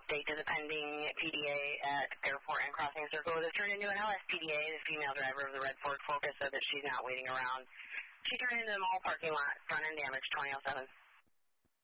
update to the pending PDA at Airport and Crossing Circle. It was turned into an LSPDA. The female driver of the Red Ford Focus said that she's not waiting around. She turned into the mall parking lot, front end damage, 2007.